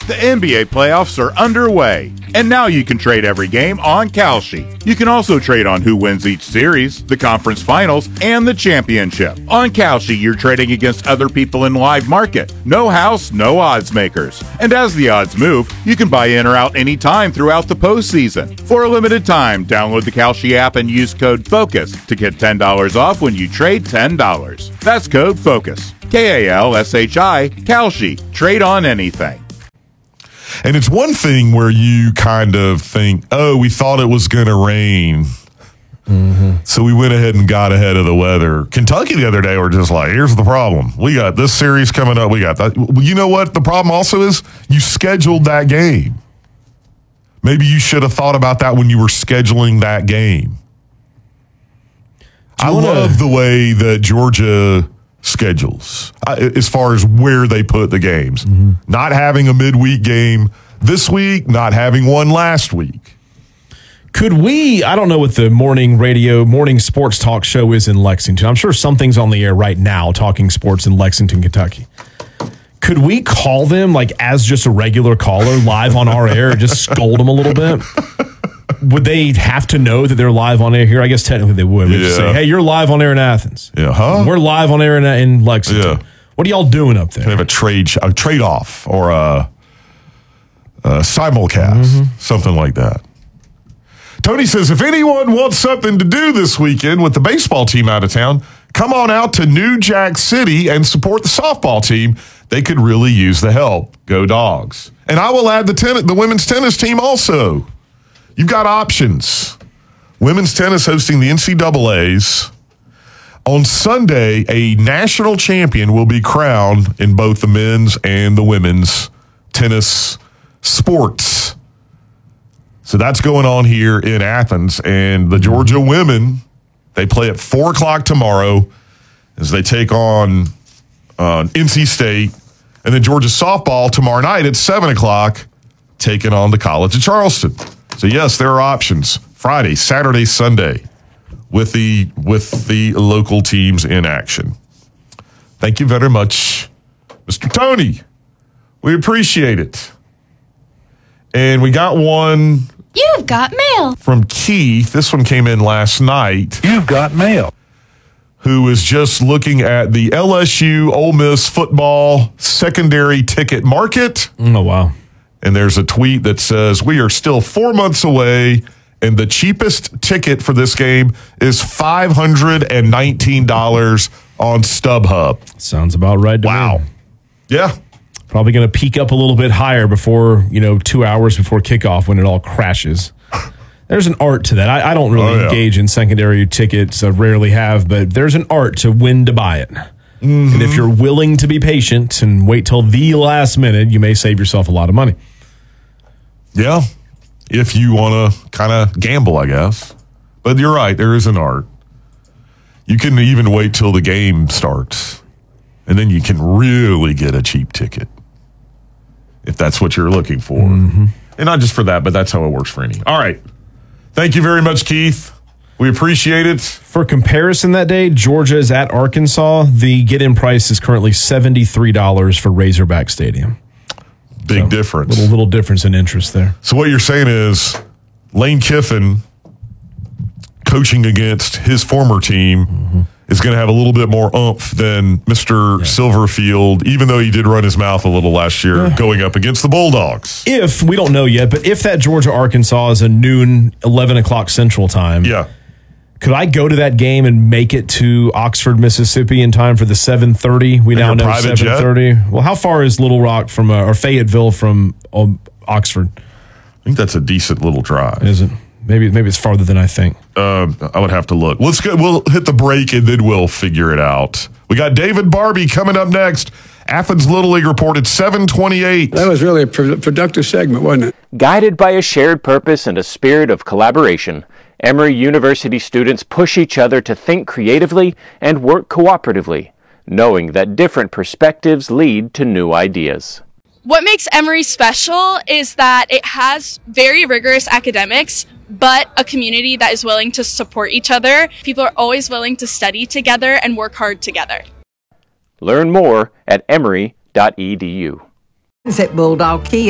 The NBA playoffs are underway, and now you can trade every game on Kalshi. You can also trade on who wins each series, the conference finals, and the championship. On Kalshi, you're trading against other people in live market. No house, no odds makers. And as the odds move, you can buy in or out anytime throughout the postseason. For a limited time, download the Kalshi app and use code FOCUS to get $10 off when you trade $10. That's code FOCUS. Kalshi, Kalshi. Trade on anything. And it's one thing where you kind of think, oh, we thought it was going to rain. So we went ahead and got ahead of the weather. Kentucky the other day were just like, here's the problem. We got this series coming up. We got that. You know what the problem also is? You scheduled that game. Maybe you should have thought about that when you were scheduling that game. I love the way that Georgia schedules as far as where they put the games. Not having a midweek game this week, not having one last week. Could we, I don't know what the morning sports talk show is in Lexington. I'm sure something's on the air right now talking sports in Lexington, Kentucky. Could we call them like as just a regular caller live on our air and just scold them a little bit? Would they have to know that they're live on air here? I guess technically they would. We'd just say, hey, you're live on air in Athens. Yeah, huh? We're live on air in Lexington. Yeah. What are y'all doing up there? Kind of a trade-off or a simulcast, something like that. Tony says, if anyone wants something to do this weekend with the baseball team out of town, come on out to New Jack City and support the softball team. They could really use the help. Go Dogs. And I will add the women's tennis team also. You've got options. Women's tennis hosting the NCAAs. On Sunday, a national champion will be crowned in both the men's and the women's tennis sports. So that's going on here in Athens. And the Georgia women, they play at 4 o'clock tomorrow as they take on NC State. And then Georgia softball tomorrow night at 7 o'clock, taking on the College of Charleston. So, yes, there are options. Friday, Saturday, Sunday with the local teams in action. Thank you very much, Mr. Tony. We appreciate it. And we got one. You've got mail. From Keith. This one came in last night. You've got mail. Who is just looking at the LSU Ole Miss football secondary ticket market. Oh, wow. And there's a tweet that says, we are still 4 months away, and the cheapest ticket for this game is $519 on StubHub. Sounds about right to me. Yeah. Probably going to peak up a little bit higher before, 2 hours before kickoff when it all crashes. There's an art to that. I don't really engage in secondary tickets. I rarely have, but there's an art to when to buy it. And if you're willing to be patient and wait till the last minute, you may save yourself a lot of money. Yeah, if you want to kind of gamble, I guess. But you're right, there is an art. You can even wait till the game starts, and then you can really get a cheap ticket if that's what you're looking for. And not just for that, but that's how it works for any. All right. Thank you very much, Keith. We appreciate it. For comparison that day, Georgia is at Arkansas. The get-in price is currently $73 for Razorback Stadium. Big difference. Little difference in interest there. So what you're saying is Lane Kiffin coaching against his former team is going to have a little bit more oomph than Mr. Silverfield, even though he did run his mouth a little last year going up against the Bulldogs. If, we don't know yet, but if that Georgia-Arkansas is a noon, 11 o'clock Central Time, could I go to that game and make it to Oxford, Mississippi in time for the 7:30? We now know 7:30. Well, how far is Little Rock from or Fayetteville from Oxford? I think that's a decent little drive. Is it? Maybe it's farther than I think. I would have to look. Let's go. We'll hit the break and then we'll figure it out. We got David Barbie coming up next. Athens Little League reported 7:28. That was really a productive segment, wasn't it? Guided by a shared purpose and a spirit of collaboration, Emory University students push each other to think creatively and work cooperatively, knowing that different perspectives lead to new ideas. What makes Emory special is that it has very rigorous academics, but a community that is willing to support each other. People are always willing to study together and work hard together. Learn more at emory.edu. At Bulldog Kia,